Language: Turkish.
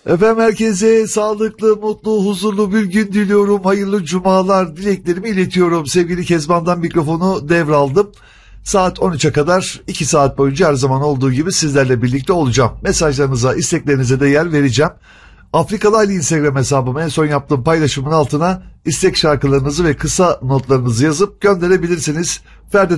Efendim herkese sağlıklı, mutlu, huzurlu bir gün diliyorum. Hayırlı cumalar dileklerimi iletiyorum. Sevgili Kezban'dan mikrofonu devraldım. Saat 13'e kadar 2 saat boyunca her zaman olduğu gibi sizlerle birlikte olacağım. Mesajlarınıza, isteklerinize de yer vereceğim. Afrikalı Ali Instagram hesabıma en son yaptığım paylaşımın altına istek şarkılarınızı ve kısa notlarınızı yazıp gönderebilirsiniz. Ferdi